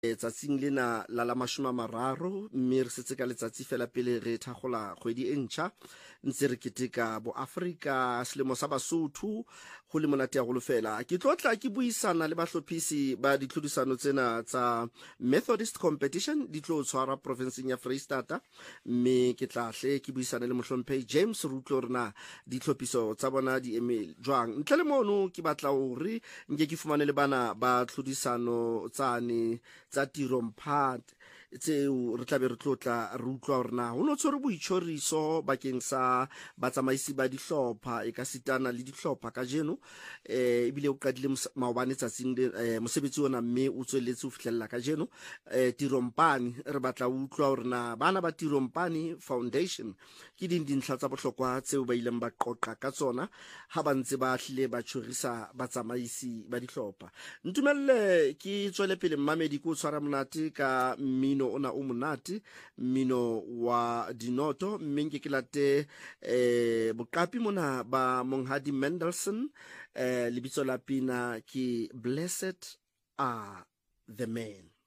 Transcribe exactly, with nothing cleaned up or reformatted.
tsatsing lena la la mashome a mararo mme re setse ka letsatsi fela pele re thagola kgwedi e ntšha ntse re keteka bo Afrika selemo sa Basotho go le monate ya go lofela. Ke tlotla ke buisana le bahlophisi ba ditlhodisano tsena tsa Methodist competition di tlo tshwara provinceng ya Freistata, mme ke tla hle ke buisana le mohlomphehi James Rutlo rena ditlhophiso tsa bona di eme jwang. Ntle le mono ke batla hore nke ke fumane le bana ba tlhodisano tsane tsa tiromphate tseo re tlabe re tlotla re utlwa hore na ho no tshwere boitshoriso bakeng sa batsamaisi ba dihlopha e ka sitana le dihlopha ka jeno eh ebile o qadile maobane tsatsing le mosebetsi ona mme o tsweletse ho fihlella ka jeno eh tirompane re batla utlwa hore na bana ba Tirompane Foundation ke ding dintlha tsa bohlokwa tseo ba ileng ba qoqa ka tsona ha ba ntse ba hlile ba tshorisa batsamaisi ba dihlopha. Ntumelle ke tswele pele mmamedi ko tshwara monate ka mmino ona o monate, mmino wa dinoto mme ke kelate eh boqapi mona ba Monghadi Mendelssohn eh lebitso la pina ke Blessed Are the Men.